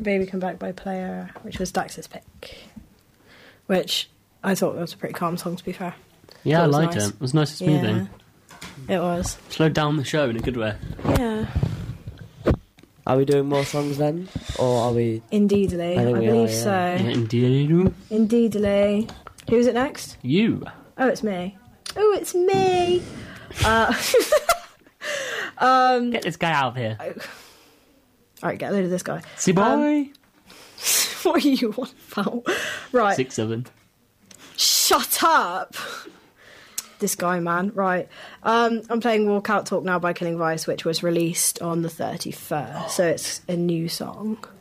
Baby Come Back by Player, which was Dax's pick. Which I thought was a pretty calm song, to be fair. Yeah, I was liked nice. it. It was nice and smoothing. Yeah, it was. Slowed down the show in a good way. Yeah. Are we doing more songs then? Or are we... Indeedly. I I think we believe are, yeah. so. Yeah, indeed. Indeedly. Who's it next? You. Oh, it's me. Oh, it's me. Get this guy out of here. Alright, get rid of this guy. See boy. What are you on about? Right. 6-7. Shut up! This guy, man. Right. I'm playing Walkout Talk Now by Killing Vice, which was released on the 31st, so it's a new song.